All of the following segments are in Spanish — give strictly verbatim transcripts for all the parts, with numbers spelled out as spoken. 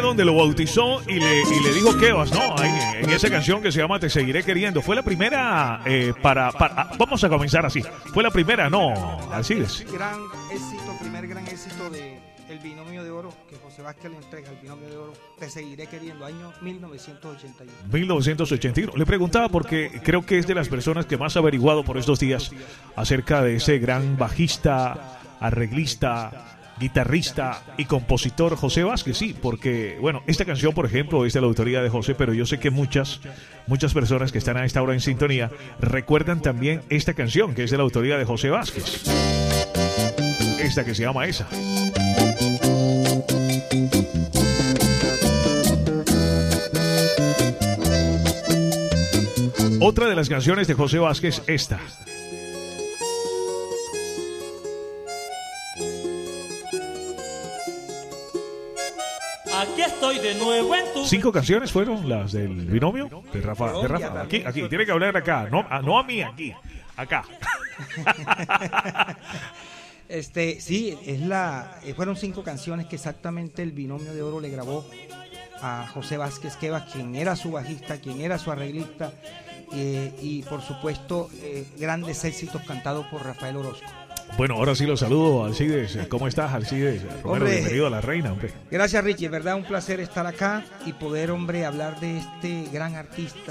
donde lo bautizó y le, y le dijo Kebas, ¿no? Ahí, en esa canción que se llama Te Seguiré Queriendo. Fue la primera eh, para, para... Vamos a comenzar así. Fue la primera, no, Alcides. Gran éxito, primer gran éxito de El Binomio de Oro, que José Vázquez le entrega, El Binomio de Oro, Te Seguiré Queriendo, año mil novecientos ochenta y uno. mil novecientos ochenta y uno. Le preguntaba porque creo que es de las personas que más ha averiguado por estos días acerca de ese gran bajista, arreglista, guitarrista y compositor José Vázquez. Sí, porque, bueno, esta canción, por ejemplo, es de la autoría de José, pero yo sé que muchas, muchas personas que están a esta hora en sintonía recuerdan también esta canción, que es de la autoría de José Vázquez. Esta que se llama esa. Otra de las canciones de José Vázquez, esta. Aquí estoy de nuevo en tu... Cinco canciones fueron las del binomio de Rafa. De Rafa. Aquí, aquí, tiene que hablar acá, no a, no a mí, aquí, acá. Este, sí, es la, fueron cinco canciones que exactamente El Binomio de Oro le grabó a José Vázquez Kebas, quien era su bajista, quien era su arreglista, eh, y por supuesto eh, grandes éxitos cantados por Rafael Orozco. Bueno, ahora sí lo saludo, Alcides. ¿Cómo estás, Alcides? Romero, hombre, bienvenido a La Reina, hombre. Gracias, Richie. Es verdad, un placer estar acá y poder, hombre, hablar de este gran artista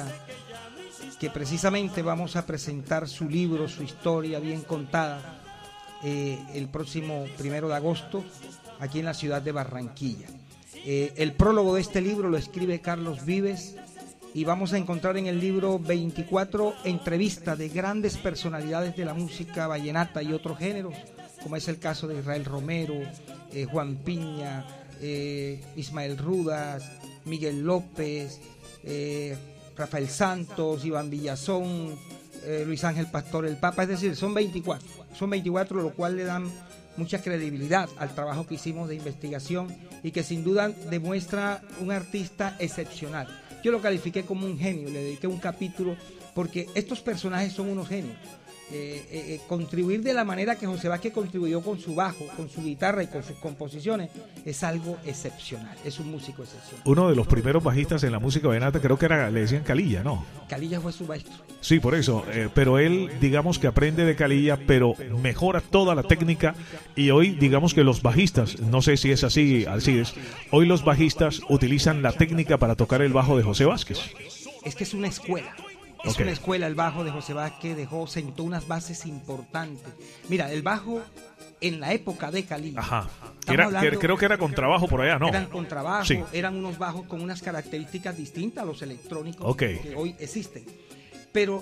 que precisamente vamos a presentar su libro, su historia bien contada, eh, el próximo primero de agosto, aquí en la ciudad de Barranquilla. Eh, el prólogo de este libro lo escribe Carlos Vives y vamos a encontrar en el libro veinticuatro entrevistas de grandes personalidades de la música vallenata y otros géneros, como es el caso de Israel Romero, eh, Juan Piña, eh, Ismael Rudas, Miguel López, eh, Rafael Santos, Iván Villazón, eh, Luis Ángel Pastor el Papa, es decir, son veinticuatro, son veinticuatro, lo cual le dan mucha credibilidad al trabajo que hicimos de investigación y que sin duda demuestra un artista excepcional. Yo lo califiqué como un genio, le dediqué un capítulo porque estos personajes son unos genios. Eh, eh, contribuir de la manera que José Vázquez contribuyó con su bajo, con su guitarra y con sus composiciones es algo excepcional, es un músico excepcional. Uno de los primeros bajistas en la música vallenata, creo que era, le decían Calilla, ¿no? Calilla fue su maestro. Sí, por eso, eh, pero él, digamos que aprende de Calilla, pero mejora toda la técnica y hoy, digamos que los bajistas, no sé si es así, Alcides, hoy los bajistas utilizan la técnica para tocar el bajo de José Vázquez. Es que es una escuela. Es okay. Una escuela, el bajo de José Vázquez dejó, sentó unas bases importantes. Mira, el bajo en la época de Calilla. Ajá. Era, hablando, creo que era con trabajo por allá, ¿no? Eran con trabajo, sí. Eran unos bajos con unas características distintas a los electrónicos okay. que hoy existen. Pero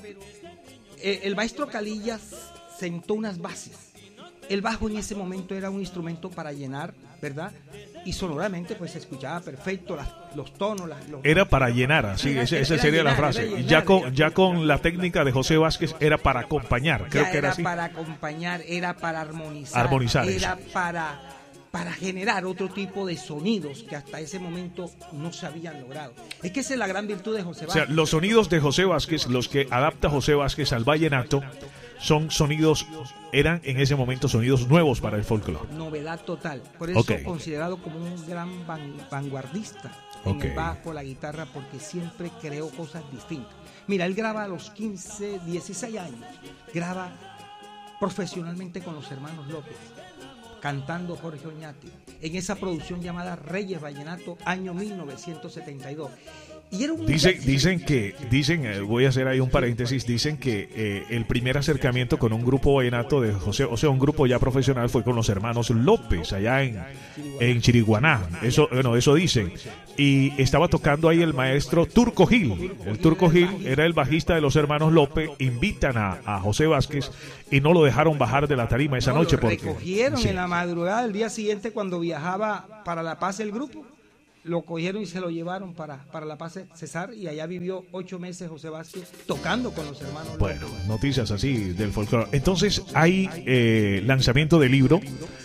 eh, el maestro Calilla sentó unas bases. El bajo en ese momento era un instrumento para llenar, ¿verdad? Y sonoramente pues se escuchaba perfecto, las, los tonos. Las, los... Era para llenar, así, era, esa, esa sería llenar, la frase. Llenar, ya, con, ya con la técnica de José Vázquez era para acompañar, creo ya que era, era así. para acompañar, era para armonizar, armonizar era eso. para, para generar otro tipo de sonidos que hasta ese momento no se habían logrado. Es que esa es la gran virtud de José Vázquez. O sea, los sonidos de José Vázquez, los que adapta José Vázquez al vallenato, son sonidos, eran en ese momento sonidos nuevos para el folclore. Novedad total. Por eso okay. considerado como un gran van, vanguardista okay. en el bajo, la guitarra, porque siempre creó cosas distintas. Mira, él graba a los quince, dieciséis años. Graba profesionalmente con los hermanos López, cantando Jorge Oñate, en esa producción llamada Reyes Vallenato, año mil novecientos setenta y dos. Y era un Dice, dicen que, dicen, eh, voy a hacer ahí un paréntesis, dicen que eh, el primer acercamiento con un grupo vallenato de José, o sea, un grupo ya profesional fue con los hermanos López, allá en, en Chiriguaná, eso, bueno, eso dicen, y estaba tocando ahí el maestro Turco Gil, el Turco Gil era el bajista de los hermanos López, invitan a, a José Vázquez y no lo dejaron bajar de la tarima esa no, noche. Lo porque recogieron sí. en la madrugada del día siguiente cuando viajaba para La Paz el grupo. Lo cogieron y se lo llevaron para, para La Paz Cesar y allá vivió ocho meses José Vázquez tocando con los hermanos. Bueno, noticias así del folclore. Entonces hay eh, lanzamiento de libro.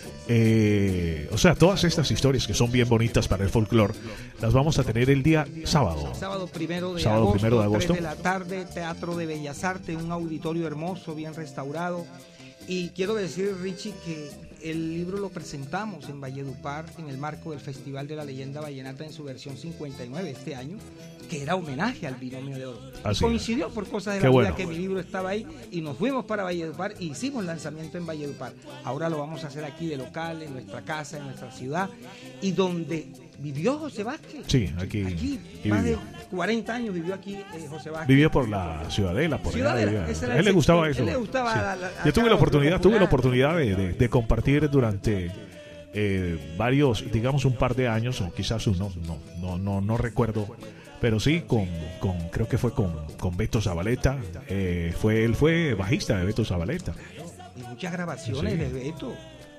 Eh, o sea, todas estas historias que son bien bonitas para el folclore las vamos a tener el día sábado. Sábado primero de sábado agosto, primero de agosto. tres de la tarde, Teatro de Bellas Artes, un auditorio hermoso, bien restaurado. Y quiero decir, Richie, que el libro lo presentamos en Valledupar en el marco del Festival de la Leyenda Vallenata en su versión cincuenta y nueve este año, que era homenaje al Binomio de Oro. Así Coincidió por cosas de Qué la bueno. vida que mi libro estaba ahí y nos fuimos para Valledupar y hicimos lanzamiento en Valledupar. Ahora lo vamos a hacer aquí de local, en nuestra casa, en nuestra ciudad, y donde vivió José Vázquez. Sí, aquí, Aquí, y más vivió. de cuarenta años vivió aquí eh, José Vázquez. Vivió por la Ciudadela, por allá. Ciudadela, vivía. ese era A él el le gustaba sector, eso. él le gustaba Sí. la- la- Yo tuve acá la oportunidad, lo tuve la popular. oportunidad de, de- de compartir durante eh, varios, digamos un par de años, o quizás uno, no, no, no, no recuerdo, pero sí con, con creo que fue con, con Beto Zabaleta, eh, fue, él fue bajista de Beto Zabaleta. Y muchas grabaciones Sí. de Beto.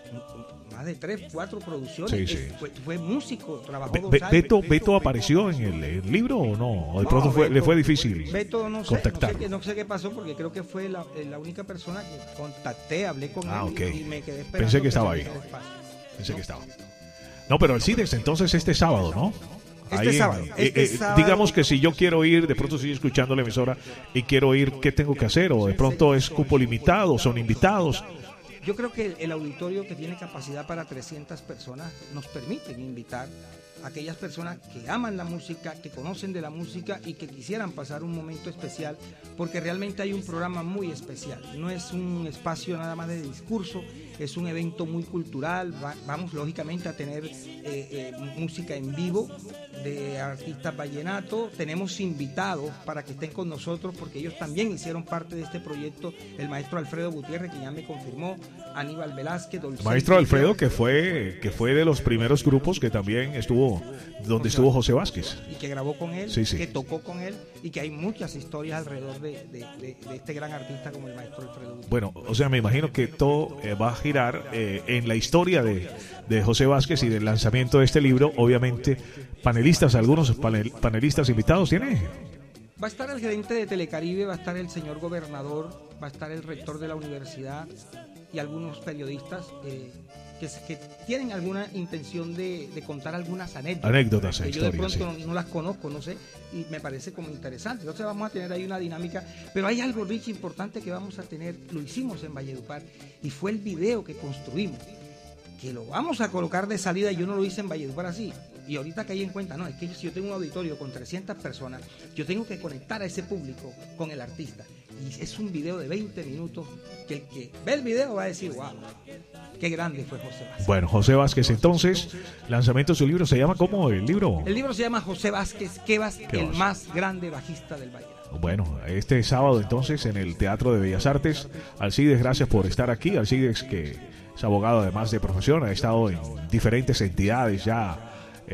Más de tres, cuatro producciones. Sí, sí. Eh, Fue, fue músico, trabajó Be- dos Be- años. Beto, Beto apareció en el, el libro o no, o de No, pronto fue, Beto- le fue difícil Beto, no sé, no sé, contactarlo. qué, no sé qué pasó porque creo que fue la, eh, la única persona que contacté, hablé con Ah, él ok. y, y me quedé esperando. Pensé que estaba se ahí. me diera espacio. Pensé que estaba. No, pero el CIDES entonces este sábado, ¿no? Este Ahí, sábado, eh, este eh, sábado. Digamos que si yo quiero ir, de pronto estoy escuchando la emisora y quiero ir, ¿qué tengo que hacer? O de pronto es cupo limitado, son invitados. Yo creo que el, el auditorio que tiene capacidad para trescientas personas nos permite invitar a aquellas personas que aman la música, que conocen de la música y que quisieran pasar un momento especial, porque realmente hay un programa muy especial. No es un espacio nada más de discurso, es un evento muy cultural. Va- vamos lógicamente a tener eh, eh, música en vivo de artistas vallenatos. Tenemos invitados para que estén con nosotros porque ellos también hicieron parte de este proyecto. El maestro Alfredo Gutiérrez, que ya me confirmó, Aníbal Velázquez, Dolce Maestro Miguel, Alfredo, que fue, que fue de los primeros grupos que también estuvo, donde estuvo José Vázquez. y que grabó con él, Sí, sí. que tocó con él y que hay muchas historias alrededor de, de- de- de este gran artista como el maestro Alfredo Gutiérrez. Bueno, o sea, me imagino que todo eh, va a girar eh, en la historia de, de José Vázquez y del lanzamiento de este libro. Obviamente, panelistas, algunos panel- panelistas invitados tiene. Va a estar el gerente de Telecaribe, va a estar el señor gobernador, va a estar el rector de la universidad y algunos periodistas eh, que, se- que tienen alguna intención de, de contar algunas anécdotas. Anécdotas e que yo de historias, pronto no, no las conozco, no sé, y me parece como interesante. Entonces vamos a tener ahí una dinámica, pero hay algo, Rich, importante que vamos a tener, lo hicimos en Valledupar, y fue el video que construimos, que lo vamos a colocar de salida. Yo no lo hice en Valledupar así. Y ahorita caí en cuenta, no, es que si yo tengo un auditorio con trescientas personas, yo tengo que conectar a ese público con el artista. Y es un video de veinte minutos que el que ve el video va a decir, wow, qué grande fue José Vázquez. Bueno, José Vázquez, entonces, lanzamiento de su libro, ¿se llama cómo el libro? El libro se llama José Vázquez Quevas, el Quevas. más grande bajista del Valle. Bueno, este sábado entonces en el Teatro de Bellas Artes. Alcides, gracias por estar aquí. Alcides, que es abogado además de profesión, ha estado en diferentes entidades ya,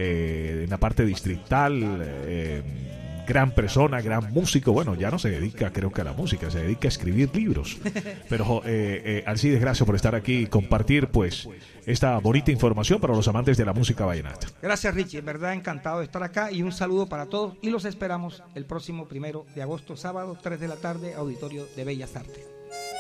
eh, en la parte distrital, eh, gran persona, gran músico. Bueno, ya no se dedica creo que a la música, se dedica a escribir libros. Pero eh, eh, Alcides, gracias por estar aquí y compartir pues esta bonita información para los amantes de la música vallenata. Gracias, Richie, en verdad encantado de estar acá y un saludo para todos y los esperamos el próximo primero de agosto, sábado, tres de la tarde, Auditorio de Bellas Artes.